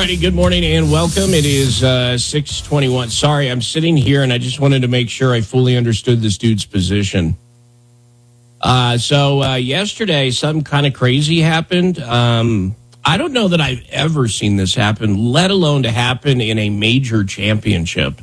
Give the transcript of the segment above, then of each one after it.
righty, good morning and welcome. It is 6:21. Sorry, I'm sitting here and I just wanted to make sure I fully understood this dude's position. So yesterday, something kind of crazy happened. I don't know that I've ever seen this happen, let alone to happen in a major championship.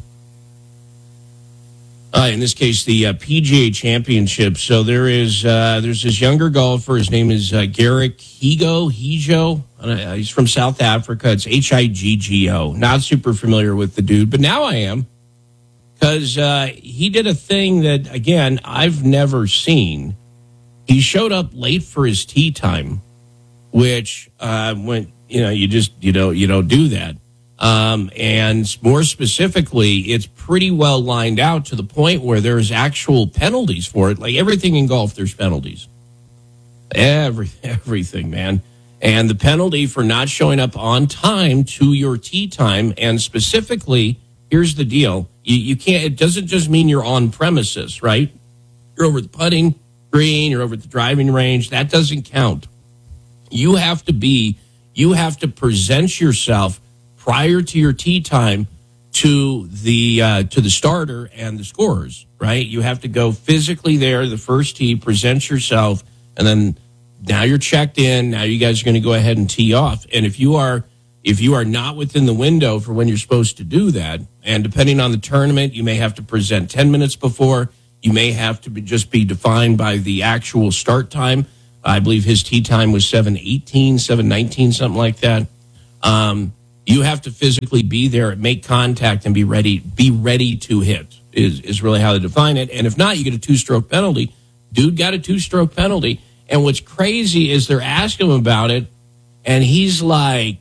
In this case, the PGA Championship. So there's this younger golfer. His name is Garrick Higgo. He's from South Africa. It's Higgo. Not super familiar with the dude, but now I am, because he did a thing that, again, I've never seen. He showed up late for his tee time, which when you don't do that. And more specifically, it's pretty well lined out to the point where there's actual penalties for it. Like everything in golf, there's penalties. Everything, man. And the penalty for not showing up on time to your tee time, and specifically, here's the deal. You can't, it doesn't just mean you're on premises, right? You're over the putting green, you're over at the driving range. That doesn't count. You have to present yourself prior to your tee time to the starter and the scorers, right? You have to go physically there, the first tee, present yourself, and then now you're checked in. Now you guys are going to go ahead and tee off. And if you are not within the window for when you're supposed to do that, and depending on the tournament, you may have to present 10 minutes before. You may have to just be defined by the actual start time. I believe his tee time was 7:18, 7:19, something like that. You have to physically be there, make contact, and be ready to hit is really how they define it. And if not, you get a 2-stroke penalty. Dude got a 2-stroke penalty. And what's crazy is they're asking him about it, and he's like,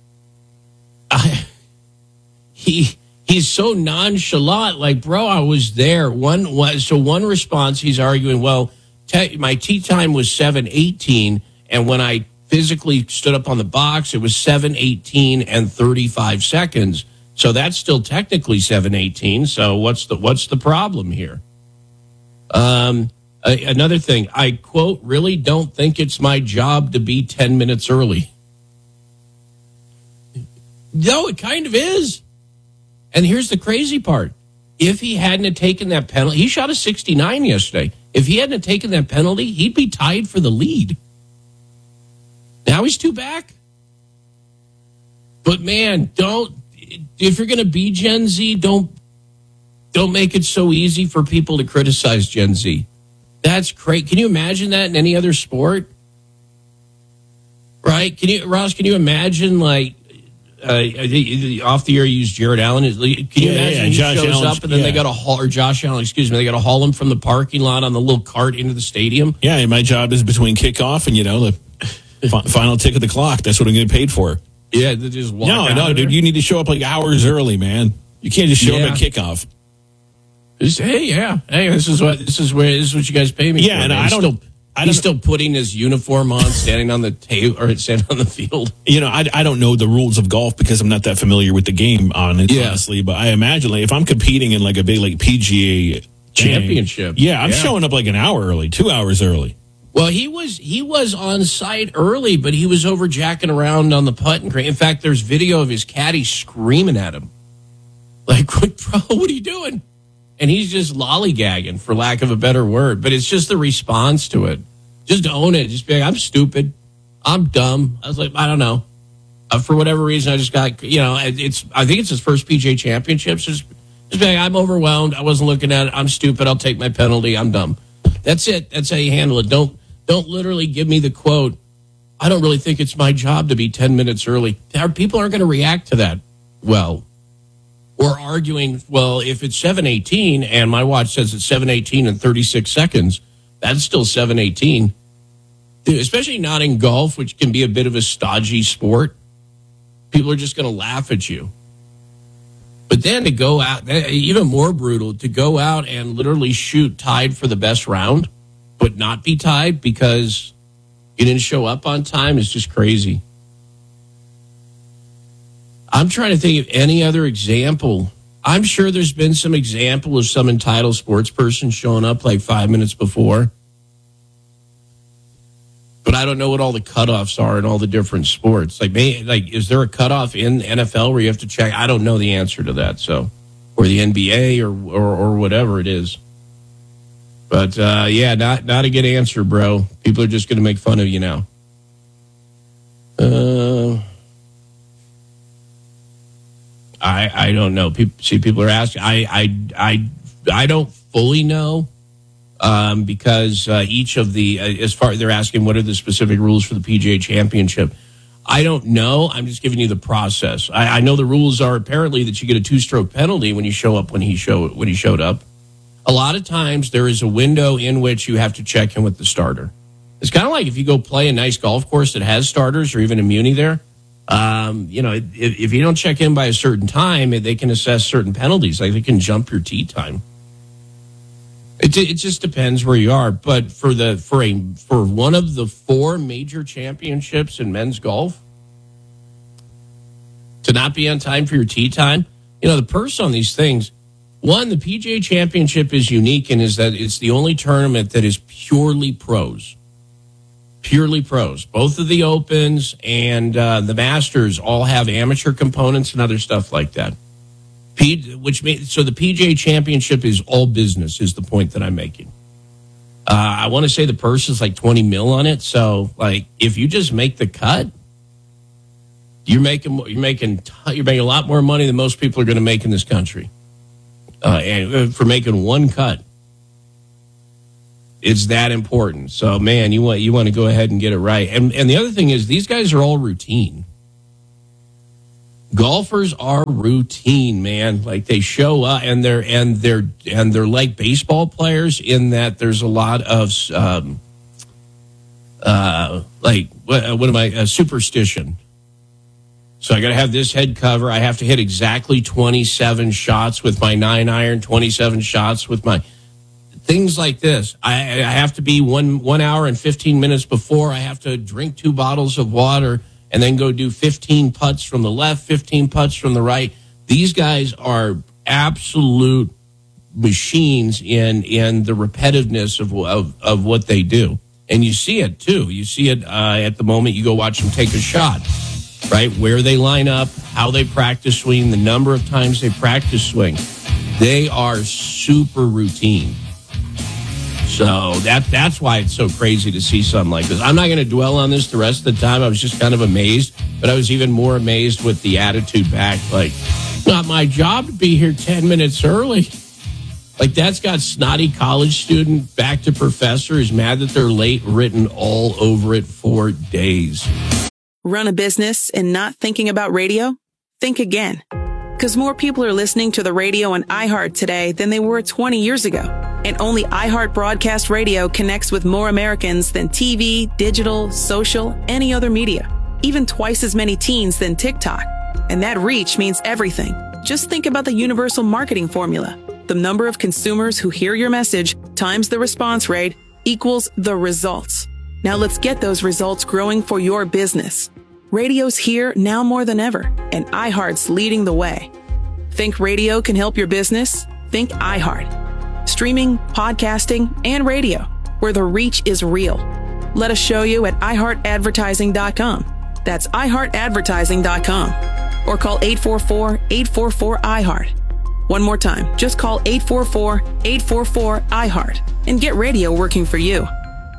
he's so nonchalant. Like, bro, I was there. One response, he's arguing, well, my tee time was 7:18, and when I physically stood up on the box, it was 7:18 and 35 seconds. So that's still technically 7:18. So what's the problem here? Another thing, I quote, really don't think it's my job to be 10 minutes early. No, it kind of is. And here's the crazy part. If he hadn't taken that penalty, he shot a 69 yesterday. If he hadn't taken that penalty, he'd be tied for the lead. Now he's 2 back. But man, if you're going to be Gen Z, don't make it so easy for people to criticize Gen Z. That's great. Can you imagine that in any other sport? Right? Ross, can you imagine, like, off the air, you use Jared Allen. Can you imagine he Josh shows Allen's, up and then they got to haul, or Josh Allen, excuse me, they got to haul him from the parking lot on the little cart into the stadium? Yeah, my job is between kickoff and, the final tick of the clock. That's what I'm getting paid for. Yeah, they just walk No, dude, you need to show up like hours early, man. You can't just show up at kickoff. Just, hey, this is what you guys pay me for. Yeah, and he's still putting his uniform on, standing on the table or standing on the field. I don't know the rules of golf because I'm not that familiar with the game, honestly. But I imagine, like, if I'm competing in like a big like PGA championship, I'm showing up like an hour early, 2 hours early. Well, he was on site early, but he was over jacking around on the putting green. In fact, there's video of his caddy screaming at him, like, "Bro, what are you doing?" And he's just lollygagging, for lack of a better word. But it's just the response to it. Just own it. Just be like, I'm stupid. I'm dumb. I was like, I don't know. For whatever reason, I just got, I think it's his first PGA Championship. So just be like, I'm overwhelmed. I wasn't looking at it. I'm stupid. I'll take my penalty. I'm dumb. That's it. That's how you handle it. Don't literally give me the quote, I don't really think it's my job to be 10 minutes early. People aren't going to react to that well. Or arguing, well, if it's 7:18 and my watch says it's 7:18 and 36 seconds, that's still 7:18. Especially not in golf, which can be a bit of a stodgy sport. People are just going to laugh at you. But then to go out, even more brutal, to go out and literally shoot tied for the best round, but not be tied because you didn't show up on time is just crazy. I'm trying to think of any other example. I'm sure there's been some example of some entitled sports person showing up like 5 minutes before. But I don't know what all the cutoffs are in all the different sports. Like, is there a cutoff in NFL where you have to check? I don't know the answer to that. So, or the NBA or whatever it is. But yeah, not a good answer, bro. People are just going to make fun of you now. I don't know. People are asking. I don't fully know. Because each of the, as far they're asking what are the specific rules for the PGA Championship. I don't know. I'm just giving you the process. I know the rules are apparently that you get a 2-stroke penalty when you show up when he showed up. A lot of times there is a window in which you have to check in with the starter. It's kind of like if you go play a nice golf course that has starters or even a muni there. If you don't check in by a certain time, they can assess certain penalties. Like they can jump your tee time. It just depends where you are, but for one of the 4 major championships in men's golf, to not be on time for your tee time, the purse on these things. One, the PGA Championship is unique in is that it's the only tournament that is purely pros. Purely pros. Both of the Opens and the Masters all have amateur components and other stuff like that. So the PGA Championship is all business, is the point that I'm making. I want to say the purse is like 20 mil on it. So, like, if you just make the cut, you're making a lot more money than most people are going to make in this country. And for making one cut, it's that important. So, man, you want to go ahead and get it right. And the other thing is, these guys are all routine. Golfers are routine, man. Like they show up, and they're like baseball players in that there's a lot of superstition. So I got to have this head cover. I have to hit exactly 27 shots with my 9-iron, 27 shots with my things like this. I have to be 1 hour and 15 minutes before. I have to drink 2 bottles of water and then go do 15 putts from the left, 15 putts from the right. These guys are absolute machines in the repetitiveness of what they do. And you see it, too. You see it at the moment you go watch them take a shot, right? Where they line up, how they practice swing, the number of times they practice swing. They are super routine. So that's why it's so crazy to see something like this. I'm not going to dwell on this the rest of the time. I was just kind of amazed, but I was even more amazed with the attitude back. Like, not my job to be here 10 minutes early. Like, that's got snotty college student back to professor who's mad that they're late written all over it for days. Run a business and not thinking about radio? Think again. Because more people are listening to the radio on iHeart today than they were 20 years ago. And only iHeart Broadcast Radio connects with more Americans than TV, digital, social, any other media. Even twice as many teens than TikTok. And that reach means everything. Just think about the universal marketing formula. The number of consumers who hear your message times the response rate equals the results. Now let's get those results growing for your business. Radio's here now more than ever, and iHeart's leading the way. Think radio can help your business? Think iHeart. Streaming, podcasting, and radio, where the reach is real. Let us show you at iHeartAdvertising.com. That's iHeartAdvertising.com. Or call 844-844-iHeart. One more time, just call 844-844-iHeart and get radio working for you.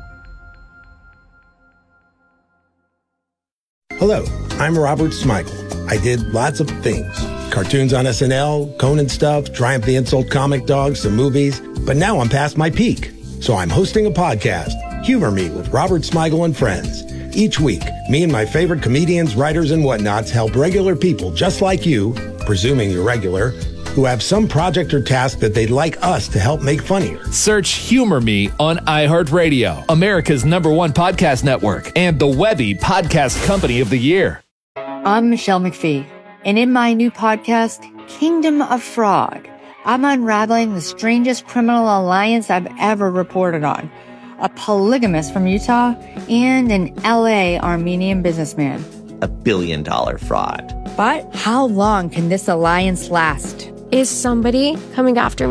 Hello, I'm Robert Smigel. I did lots of things. Cartoons on SNL, Conan stuff, Triumph the Insult Comic Dog, some movies. But now I'm past my peak. So I'm hosting a podcast, Humor Me with Robert Smigel and Friends. Each week, me and my favorite comedians, writers, and whatnots help regular people just like you, presuming you're regular, who have some project or task that they'd like us to help make funnier. Search Humor Me on iHeartRadio, America's #1 podcast network, and the Webby Podcast Company of the Year. I'm Michelle McPhee, and in my new podcast, Kingdom of Fraud, I'm unraveling the strangest criminal alliance I've ever reported on. A polygamist from Utah and an LA Armenian businessman. $1 billion fraud. But how long can this alliance last? Is somebody coming after me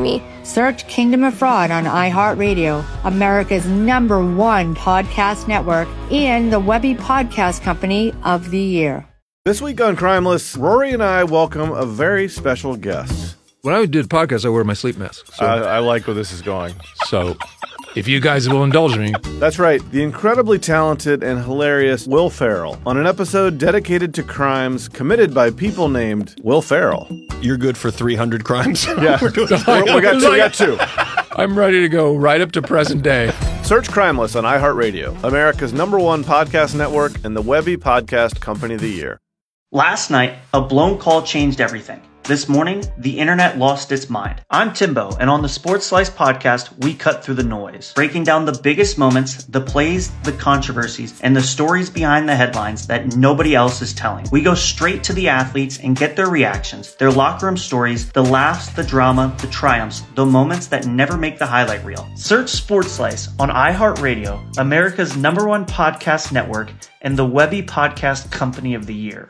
Search Kingdom of Fraud on iHeartRadio, America's #1 podcast network, and the Webby Podcast Company of the Year. This week on Crimeless, Rory and I welcome a very special guest. When I do the podcast, I wear my sleep mask. So. I like where this is going. So, if you guys will indulge me. That's right, the incredibly talented and hilarious Will Ferrell on an episode dedicated to crimes committed by people named Will Ferrell. You're good for 300 crimes? Yeah, we got two. I'm ready to go right up to present day. Search Crimeless on iHeartRadio, America's #1 podcast network and the Webby Podcast Company of the Year. Last night, a blown call changed everything. This morning, the internet lost its mind. I'm Timbo, and on the Sports Slice podcast, we cut through the noise, breaking down the biggest moments, the plays, the controversies, and the stories behind the headlines that nobody else is telling. We go straight to the athletes and get their reactions, their locker room stories, the laughs, the drama, the triumphs, the moments that never make the highlight reel. Search Sports Slice on iHeartRadio, America's #1 podcast network, and the Webby Podcast Company of the Year.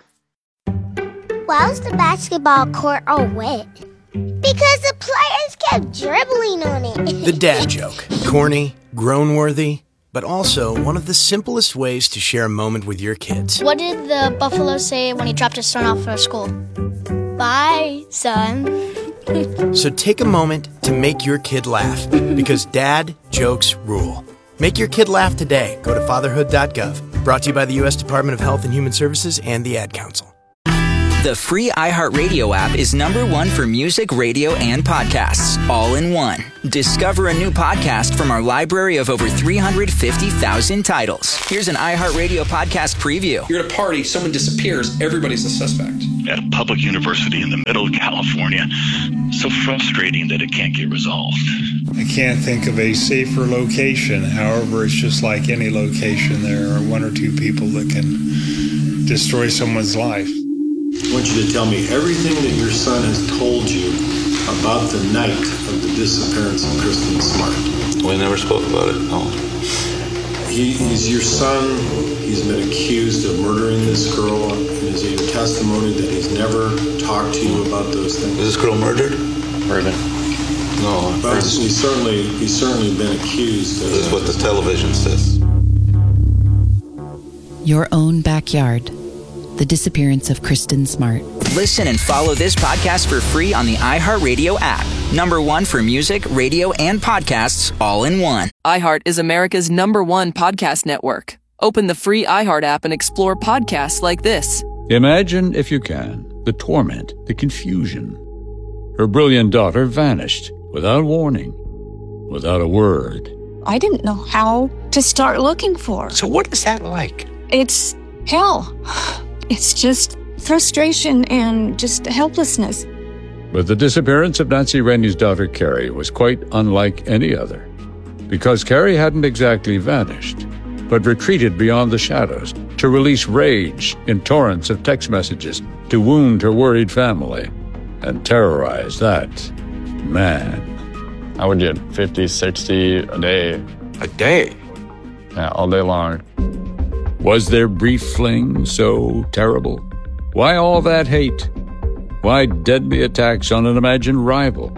Why was the basketball court all wet? Because the players kept dribbling on it. The dad joke. Corny, groan-worthy, but also one of the simplest ways to share a moment with your kids. What did the buffalo say when he dropped his son off for school? Bye, son. So take a moment to make your kid laugh, because dad jokes rule. Make your kid laugh today. Go to fatherhood.gov. Brought to you by the U.S. Department of Health and Human Services and the Ad Council. The free iHeartRadio app is #1 for music, radio, and podcasts, all in one. Discover a new podcast from our library of over 350,000 titles. Here's an iHeartRadio podcast preview. You're at a party, someone disappears, everybody's a suspect. At a public university in the middle of California. So frustrating that it can't get resolved. I can't think of a safer location. However, it's just like any location. There are one or two people that can destroy someone's life. I want you to tell me everything that your son has told you about the night of the disappearance of Kristen Smart. We never spoke about it, no. He's your son. He's been accused of murdering this girl. Is it your testimony that he's never talked to you about those things? Was this girl murdered? Murdered. No. But he's certainly been accused. This is what the television says. Your own backyard. The disappearance of Kristen Smart. Listen and follow this podcast for free on the iHeartRadio app. #1 for music, radio, and podcasts, all in one. iHeart is America's #1 podcast network. Open the free iHeart app and explore podcasts like this. Imagine, if you can, the torment, the confusion. Her brilliant daughter vanished without warning, without a word. I didn't know how to start looking for her. So what is that like? It's hell. It's just frustration and just helplessness. But the disappearance of Nancy Rennie's daughter, Carrie, was quite unlike any other. Because Carrie hadn't exactly vanished, but retreated beyond the shadows to release rage in torrents of text messages to wound her worried family and terrorize that man. I would get 50, 60 a day. A day? Yeah, all day long. Was their brief fling so terrible? Why all that hate? Why deadly attacks on an imagined rival?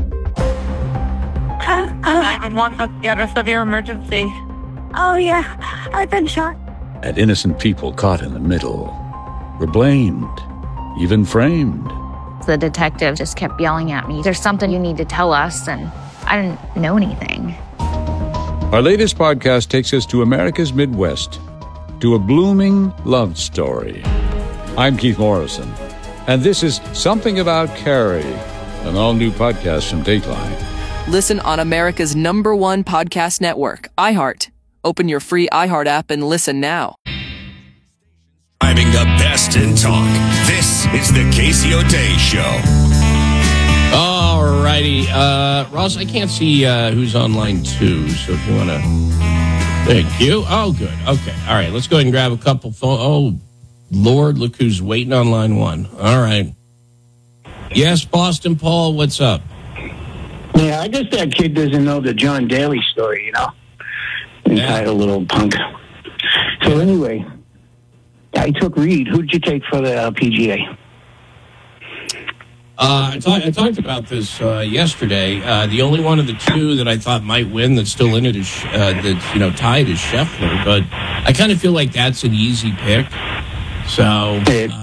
911, what's the address of your emergency? Oh, yeah, I've been shot. And innocent people caught in the middle were blamed, even framed. The detective just kept yelling at me, "There's something you need to tell us," and I didn't know anything. Our latest podcast takes us to America's Midwest, to a blooming love story. I'm Keith Morrison, and this is Something About Carrie, an all-new podcast from Dateline. Listen on America's #1 podcast network, iHeart. Open your free iHeart app and listen now. Driving the best in talk. This is the Casey O'Day Show. All righty. Ross, I can't see who's on line 2, so if you want to... Thank you. Oh, good. Okay. All right. Let's go ahead and grab a couple phone. Oh, Lord, look who's waiting on line 1. All right. Yes, Boston Paul, what's up? Yeah, I guess that kid doesn't know the John Daly story, you know? Entitled Little Punk. So anyway, I took Reed. Who did you take for the PGA? I talked about this yesterday. The only one of the two that I thought might win that's still in it is that's tied is Scheffler, but I kind of feel like that's an easy pick. So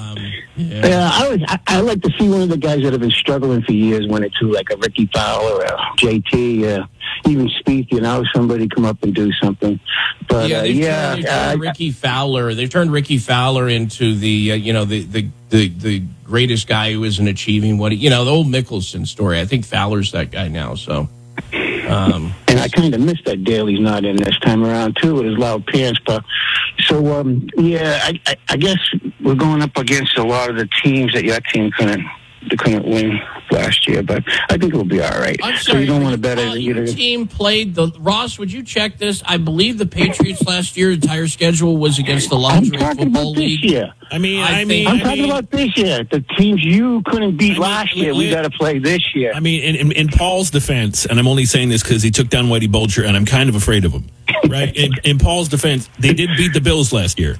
I like to see one of the guys that have been struggling for years win it too, like a Ricky Fowler or a JT, even Spieth. Somebody come up and do something. But they've turned Ricky Fowler. They've turned Ricky Fowler into the greatest guy who isn't achieving what the old Mickelson story. I think Fowler's that guy now. So, and I kind of missed that Daly's not in this time around too with his loud pants. But so I guess we're going up against a lot of the teams that your team couldn't win last year, but I think it'll be all right. I'm sorry, so you don't want to bet it. Your team played Ross, would you check this? I believe the Patriots last year, entire schedule was against the Lingerie Football League. This year. I'm talking about this year. The teams you couldn't beat last year, we got to play this year. I mean, in Paul's defense, and I'm only saying this because he took down Whitey Bulger, and I'm kind of afraid of him. Right? in Paul's defense, they did beat the Bills last year.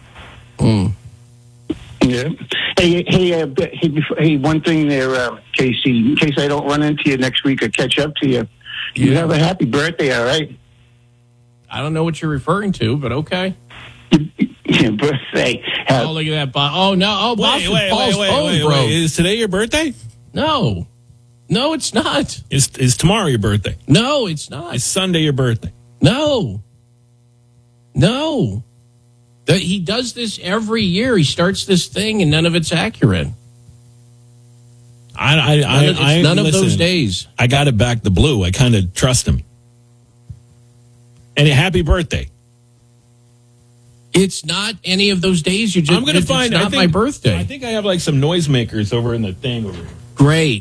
Yeah. Hey, one thing there, Casey, in case I don't run into you next week or catch up to you, you have a happy birthday, all right? I don't know what you're referring to, but okay. Your birthday. Oh, look at that. Oh, no. Oh, wait. Is today your birthday? No. No, it's not. Is tomorrow your birthday? No, it's not. Is Sunday your birthday? No. He does this every year. He starts this thing, and none of it's accurate. None of those days. I got to back the blue. I kind of trust him. And happy birthday. It's not any of those days. I'm going to find. It's not my birthday. I think I have like some noisemakers over in the thing over here. Great.